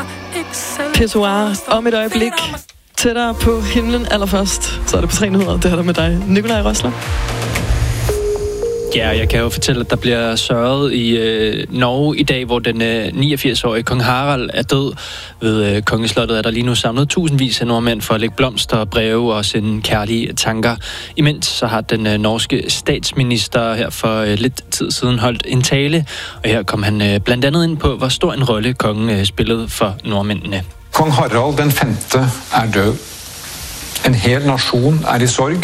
Pissoir om et øjeblik. Tættere på himlen allerførst. Så er det på 3 nyheder. Det her der med dig, Nikolaj Rosler. Ja, jeg kan jo fortælle, at der bliver sørget i Norge i dag, hvor den 89-årige kong Harald er død. Ved kongeslottet er der lige nu samlet tusindvis af nordmænd for at lægge blomster, breve og sende kærlige tanker. Imens så har den norske statsminister her for lidt tid siden holdt en tale, og her kom han blandt andet ind på, hvor stor en rolle kongen spillede for nordmændene. Kong Harald den 5. er død. En hel nation er i sorg,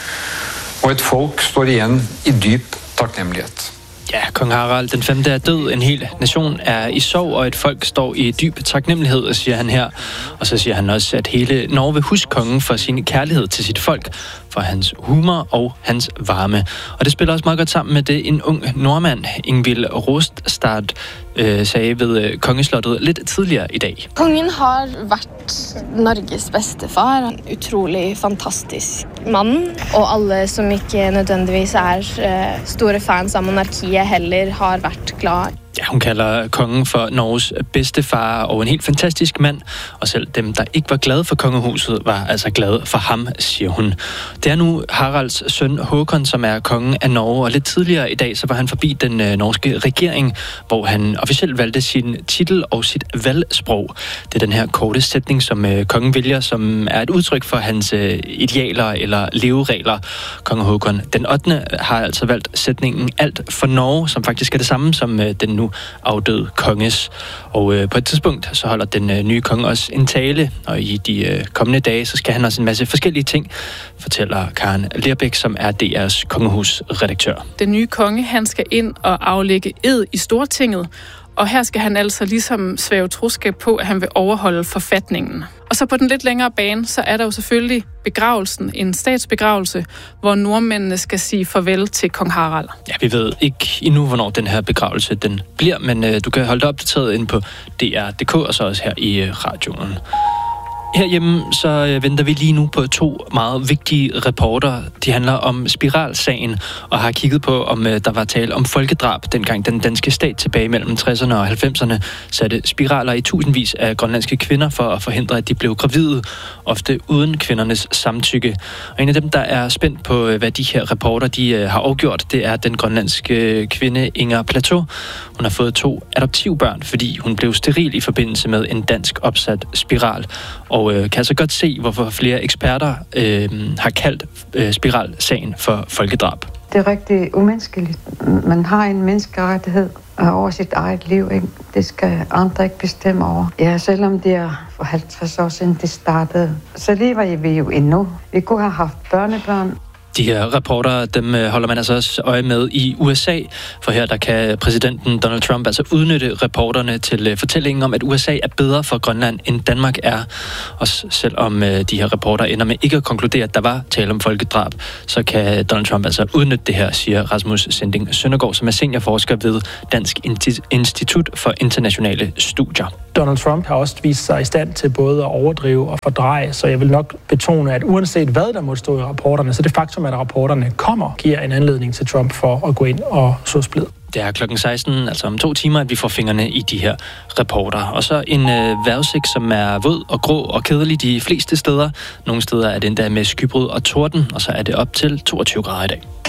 og et folk står igen i dyb taknemmelighed. Ja, kong Harald den 5. er død. En hel nation er i sorg, og et folk står i dyb taknemmelighed, siger han her. Og så siger han også, at hele Norge vil huske kongen for sin kærlighed til sit folk, for hans humor og hans varme. Og det spiller også meget godt sammen med det, en ung nordmand, Ingvild Roststad, sagde ved kongeslottet lidt tidligere i dag. Kongen har været Norges bedstefar. En utrolig fantastisk mand. Og alle, som ikke nødvendigvis er store fans af monarkiet, heller har været glad. Ja, hun kalder kongen for Norges bedstefar og en helt fantastisk mand. Og selv dem, der ikke var glade for kongehuset, var altså glade for ham, siger hun. Det er nu Haralds søn Håkon, som er kongen af Norge. Og lidt tidligere i dag, så var han forbi den norske regering, hvor han officielt valgte sin titel og sit valgsprog. Det er den her korte sætning, som kongen vælger, som er et udtryk for hans idealer eller leveregler. Konge Håkon den 8. har altså valgt sætningen alt for Norge, som faktisk er det samme som den nu afdøde konges. Og på et tidspunkt, så holder den nye konge også en tale, og i de kommende dage, så skal han også en masse forskellige ting, fortæller Karen Lerbæk, som er DR's kongehusredaktør. Den nye konge, han skal ind og aflægge ed i Stortinget, og her skal han altså ligesom svæve troskab på, at han vil overholde forfatningen. Og så på den lidt længere bane, så er der jo selvfølgelig begravelsen, en statsbegravelse, hvor nordmændene skal sige farvel til kong Harald. Ja, vi ved ikke endnu, hvornår den her begravelse den bliver, men du kan holde dig opdateret ind på DR.dk og så også her i radioen. Herhjemme så venter vi lige nu på 2 meget vigtige rapporter. De handler om spiralsagen og har kigget på, om der var tale om folkedrab, dengang den danske stat tilbage mellem 60'erne og 90'erne satte spiraler i tusindvis af grønlandske kvinder for at forhindre, at de blev gravide, ofte uden kvindernes samtykke. Og en af dem, der er spændt på, hvad de her rapporter de har afgjort, det er den grønlandske kvinde Inger Plateau. Hun har fået 2 adoptivbørn, fordi hun blev steril i forbindelse med en dansk opsat spiral. Og kan altså godt se, hvorfor flere eksperter har kaldt spiralsagen for folkedrab. Det er rigtig umenneskeligt. Man har en menneskerettighed over sit eget liv, ikke? Det skal andre ikke bestemme over. Ja, selvom det er for 50 år siden, det startede, så lever vi jo endnu. Vi kunne have haft børnebørn. De her rapporter, dem holder man altså også øje med i USA, for her der kan præsidenten Donald Trump altså udnytte reporterne til fortællingen om, at USA er bedre for Grønland, end Danmark er. Og selvom de her rapporter ender med ikke at konkludere, at der var tale om folkedrab, så kan Donald Trump altså udnytte det her, siger Rasmus Sending Søndergaard, som er seniorforsker ved Dansk Institut for Internationale Studier. Donald Trump har også vist sig i stand til både at overdrive og fordreje, så jeg vil nok betone, at uanset hvad der måtte stå i rapporterne, så det faktum, at rapporterne kommer, giver en anledning til Trump for at gå ind og så splid. Det er klokken 16, altså om 2 timer, at vi får fingrene i de her rapporter. Og så en vejrudsigt, som er våd og grå og kedelig de fleste steder. Nogle steder er det endda med skybrud og torden, og så er det op til 22 grader i dag.